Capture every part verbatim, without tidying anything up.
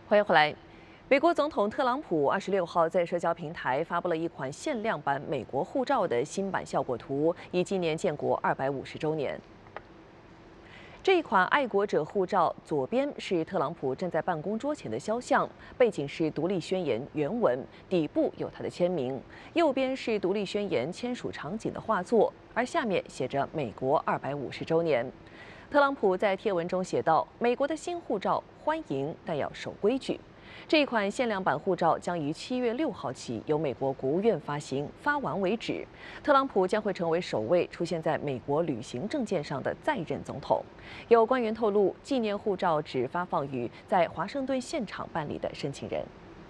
欢迎回来。美国总统特朗普二十六号在社交平台发布了一款限量版美国护照的新版效果图，以纪念建国二百五十周年。这一款爱国者护照，左边是特朗普站在办公桌前的肖像，背景是独立宣言原文，底部有他的签名；右边是独立宣言签署场景的画作，而下面写着“美国二百五十周年”。特朗普在贴文中写道：“美国的新护照欢迎，但要守规矩。”这一款限量版护照将于七月六号起由美国国务院发行，发完为止。特朗普将会成为首位出现在美国旅行证件上的在任总统。有官员透露，纪念护照只发放予在华盛顿现场办理的申请人。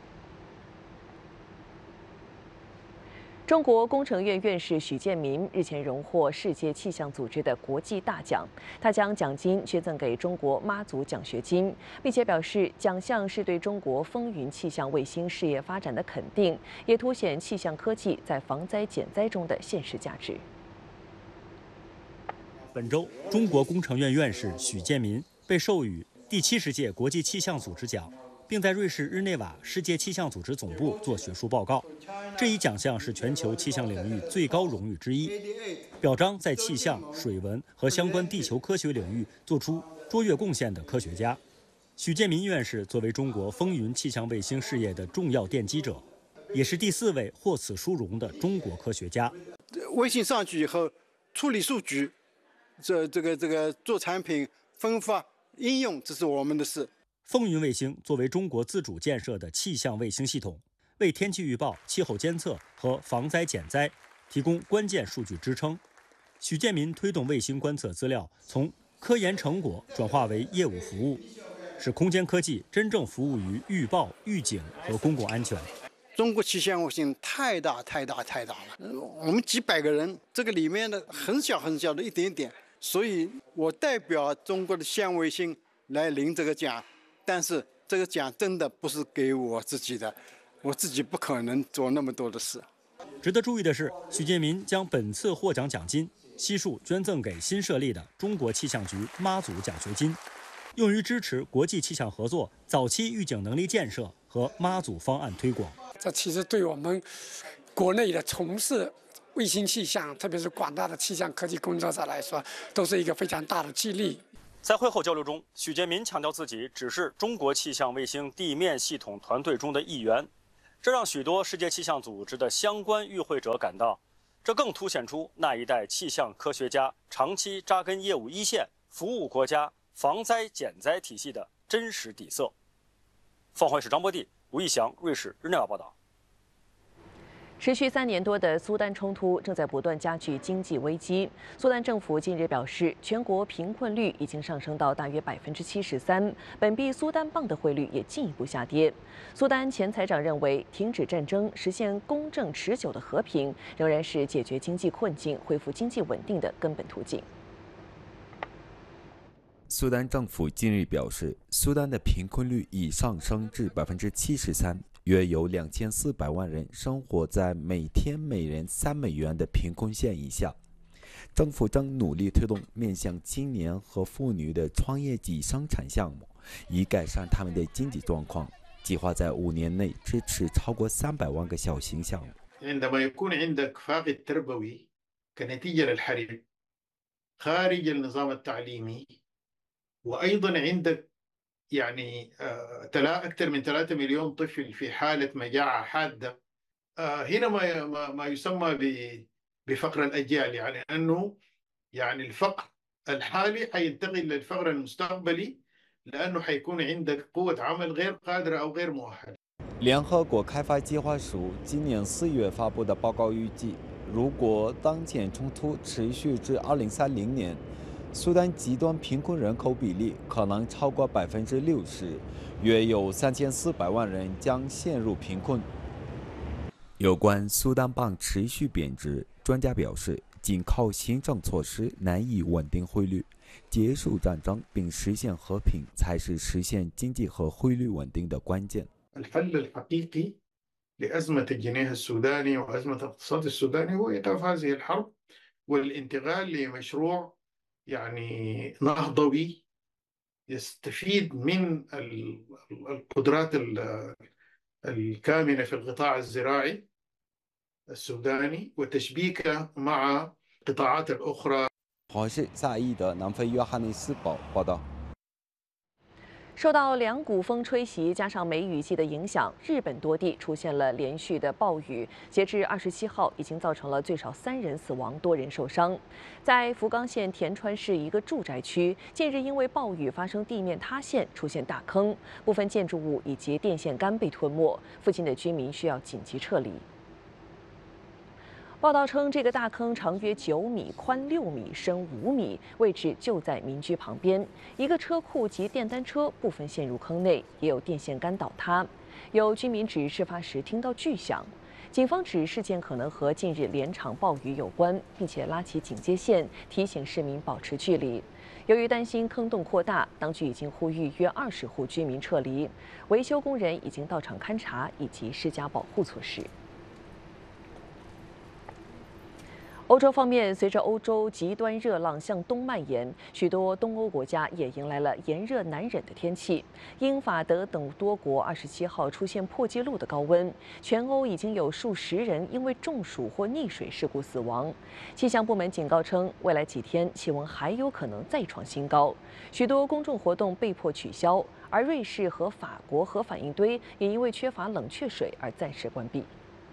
中国工程院院士许建民日前荣获世界气象组织的国际大奖，他将奖金捐赠给中国妈祖奖学金，并且表示奖项是对中国风云气象卫星事业发展的肯定，也凸显气象科技在防灾减灾中的现实价值。 本周，中国工程院院士许建民被授予第七十届国际气象组织奖，并在瑞士日内瓦世界气象组织总部做学术报告。这一奖项是全球气象领域最高荣誉之一，表彰在气象、水文和相关地球科学领域做出卓越贡献的科学家。许建民院士作为中国风云气象卫星事业的重要奠基者，也是第四位获此殊荣的中国科学家。 卫星上去以后，处理数据，这这个这个做产品分发应用，这是我们的事。 风云卫星作为中国自主建设的气象卫星系统，为天气预报、气候监测和防灾减灾提供关键数据支撑。许建民推动卫星观测资料从科研成果转化为业务服务，使空间科技真正服务于预报、预警和公共安全。 中国气象卫星太大太大太大了，我们几百个人，这个里面的很小很小的一点点，所以我代表中国的气象卫星来领这个奖。但是这个奖真的不是给我自己的，我自己不可能做那么多的事。 值得注意的是，许建民将本次获奖奖金悉数捐赠给新设立的中国气象局妈祖奖学金，用于支持国际气象合作早期预警能力建设和妈祖方案推广。 这其实对我们国内的从事卫星气象，特别是广大的气象科技工作者来说，都是一个非常大的激励。 在会后交流中，许建民强调自己只是中国气象卫星地面系统团队中的一员，这让许多世界气象组织的相关与会者感到，这更凸显出那一代气象科学家长期扎根业务一线、服务国家防灾减灾体系的真实底色。放会使张博地、吴义祥，瑞士日内瓦报道。 持续三年多的苏丹冲突正在不断加剧经济危机。苏丹政府近日表示，全国贫困率已经上升到大约百分之七十三，本币苏丹镑的汇率也进一步下跌。苏丹前财长认为，停止战争、实现公正持久的和平，仍然是解决经济困境、恢复经济稳定的根本途径。 苏丹政府近日表示，苏丹的贫困率已上升至百分之七十三。约有两千四百万人生活在每天每人三美元的贫困线以下。政府正努力推动面向青年和妇女的创业及生产项目，以改善他们的经济状况。计划在五年内支持超过三百万个小型项目。 عندما يكون عندك فاقد تربوي كنتيجة للحرب خارج النظام التعليمي وأيضا عندك يعني أكثر من ثلاثة مليون طفل في حالة مجاعة حادة هنا ما ما يسمى بفقر الأجيال يعني أنه يعني الفقر الحالي حينتقل للفقر المستقبلي لأنه حيكون عندك قوة عمل غير قادرة أو غير مؤهلة。 联合国开发计划署今年四月发布的报告预计，如果当前冲突持续至二零三零年，苏丹极端贫困人口比例可能超过百分之六十，约有三千四百万人将陷入贫困。有关苏丹镑持续贬值，专家表示，仅靠行政措施难以稳定汇率，结束战争并实现和平才是实现经济和汇率稳定的关键。 الحل الحقيقي لأزمة الجنيه السوداني وأزمة الاقتصاد السوداني هو إيقاف هذه الحرب والانتقال لمشروع يعني نهضوي يستفيد من القدرات الكامنة في القطاع الزراعي السوداني وتشبيكه مع القطاعات الأخرى。 华视在意的南非约翰内斯堡报道。 受到两股风吹袭，加上梅雨季的影响，日本多地出现了连续的暴雨。截至二十七号，已经造成了最少三人死亡，多人受伤。在福冈县田川市一个住宅区，近日因为暴雨发生地面塌陷，出现大坑，部分建筑物以及电线杆被吞没，附近的居民需要紧急撤离。 报道称，这个大坑长约九米，宽六米，深五米，位置就在民居旁边。一个车库及电单车部分陷入坑内，也有电线杆倒塌。有居民指事发时听到巨响。警方指事件可能和近日连场暴雨有关，并且拉起警戒线，提醒市民保持距离。由于担心坑洞扩大，当局已经呼吁约二十户居民撤离。维修工人已经到场勘查，以及施加保护措施。 欧洲方面，随着欧洲极端热浪向东蔓延，许多东欧国家也迎来了炎热难忍的天气。英法德等多国二十七号出现破纪录的高温，全欧已经有数十人因为中暑或溺水事故死亡。气象部门警告称，未来几天气温还有可能再创新高，许多公众活动被迫取消，而瑞士和法国核反应堆也因为缺乏冷却水而暂时关闭。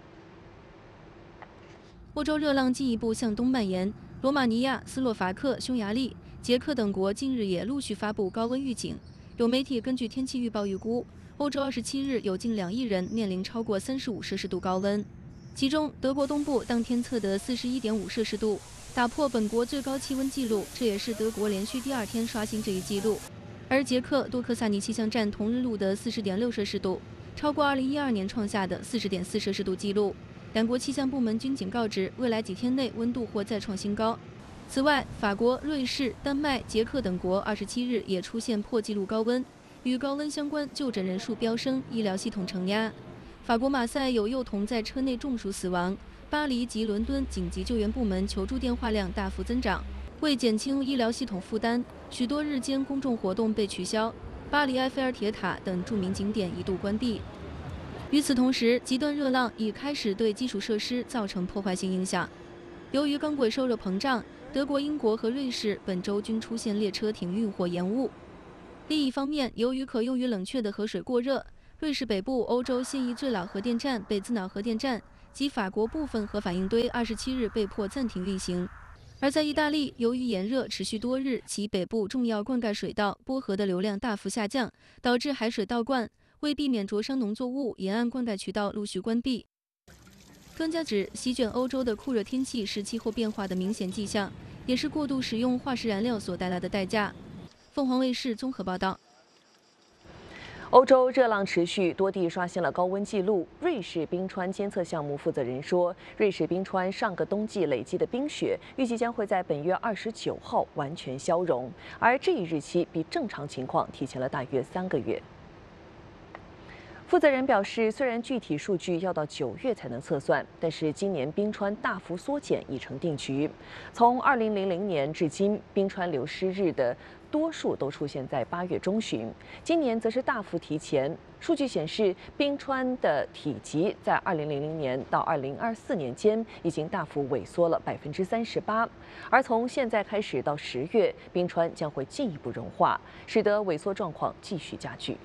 欧洲热浪进一步向东蔓延，罗马尼亚、斯洛伐克、匈牙利、捷克等国近日也陆续发布高温预警。有媒体根据天气预报预估，欧洲二十七日有近两亿人面临超过三十五摄氏度高温，其中德国东部当天测得四十一点五摄氏度，打破本国最高气温纪录，这也是德国连续第二天刷新这一纪录。而捷克多克萨尼气象站同日录得四十点六摄氏度，超过二零一二年创下的四十点四摄氏度纪录。 两国气象部门均警告指，未来几天内温度或再创新高。此外，法国、瑞士、丹麦、捷克等国二十七日也出现破纪录高温，与高温相关就诊人数飙升，医疗系统承压。法国马赛有幼童在车内中暑死亡，巴黎及伦敦紧急救援部门求助电话量大幅增长。为减轻医疗系统负担，许多日间公众活动被取消，巴黎埃菲尔铁塔等著名景点一度关闭。 与此同时，极端热浪已开始对基础设施造成破坏性影响。由于钢轨受热膨胀，德国、英国和瑞士本周均出现列车停运或延误。另一方面，由于可用于冷却的河水过热，瑞士北部欧洲现役最老核电站贝兹瑙核电站及法国部分核反应堆二十七日被迫暂停运行。而在意大利，由于炎热持续多日，其北部重要灌溉水道波河的流量大幅下降，导致海水倒灌。 为避免灼伤农作物，沿岸灌溉渠道陆续关闭。专家指，席卷欧洲的酷热天气是气候变化的明显迹象，也是过度使用化石燃料所带来的代价。凤凰卫视综合报道。 欧洲热浪持续，多地刷新了高温纪录。瑞士冰川监测项目负责人说，瑞士冰川上个冬季累积的冰雪，预计将会在本月二十九号完全消融，而这一日期比正常情况提前了大约三个月。 负责人表示，虽然具体数据要到九月才能测算，但是今年冰川大幅缩减已成定局。从二零零零年至今，冰川流失日的多数都出现在八月中旬，今年则是大幅提前。数据显示，冰川的体积在二零零零年到二零二四年间已经大幅萎缩了百分之三十八，而从现在开始到十月，冰川将会进一步融化，使得萎缩状况继续加剧。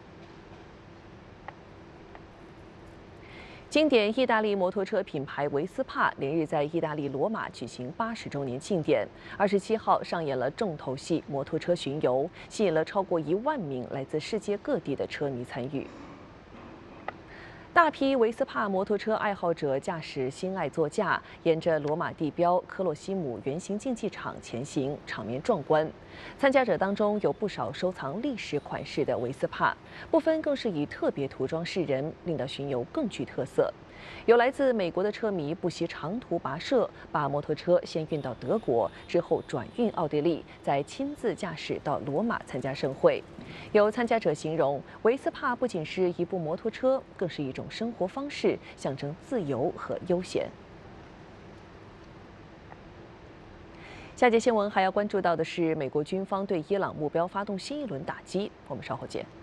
经典意大利摩托车品牌维斯帕连日在意大利罗马举行八十周年庆典。二十七号上演了重头戏摩托车巡游，吸引了超过一万名来自世界各地的车迷参与。大批维斯帕摩托车爱好者驾驶心爱座驾，沿着罗马地标科洛西姆圆形竞技场前行，场面壮观。参加者当中有不少收藏历史款式的维斯帕，部分更是以特别涂装示人，令到巡游更具特色。有来自美国的车迷不惜长途跋涉，把摩托车先运到德国，之后转运奥地利，再亲自驾驶到罗马参加盛会。有参加者形容，维斯帕不仅是一部摩托车，更是一种生活方式，象征自由和悠闲。 下节新闻还要关注到的是，美国军方对伊朗目标发动新一轮打击。我们稍后见。